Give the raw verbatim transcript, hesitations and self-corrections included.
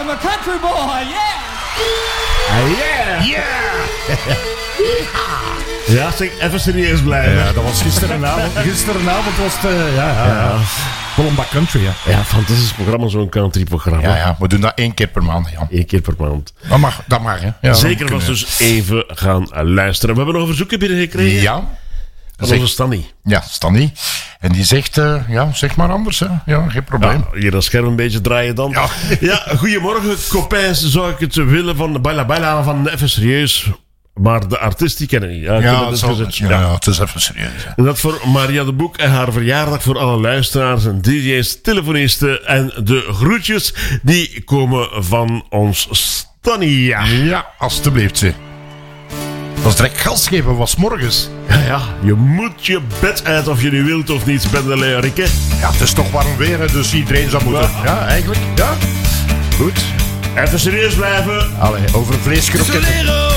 I'm a country boy, yeah! Ah, yeah! Yeah! Ja, zeg, even serieus blijven. Ja, dat was gisterenavond. Gisterenavond was het... Uh, ja, ja, ja. Columba Country, ja. Ja, fantastisch programma, zo'n country-programma. Ja, ja, we doen dat één keer per maand, Jan. Eén keer per maand. Dat mag, dat mag, hè. Ja, zeker was dus even gaan luisteren. We hebben nog een verzoekje binnengekregen. Ja. Dat is onze Stanny. Ja, Stanny. En die zegt, uh, ja, zeg maar anders, hè. Ja, geen probleem. Ja, hier dat scherm een beetje draaien dan. Ja, ja goedemorgen, copains. Zou ik het willen van de Bella Bella van Even Serieus... Maar de artiest die kennen niet. Ja, ja, het, zo, gezet, ja, ja. ja, het is even serieus. Hè. En dat voor Maria de Boek en haar verjaardag voor alle luisteraars en D J's, telefonisten en de groetjes die komen van ons Stanny. Ja, ja alstublieft, ze. Dat is direct gas geven, was morgens. Ja, ja, je moet je bed uit of je nu wilt of niet, Ben de Leeuwerikke. Ja, het is toch warm weer, hè, dus iedereen zou moeten. Ja, ja eigenlijk. Ja. Goed. Even serieus blijven. Allee, over vleeskroket.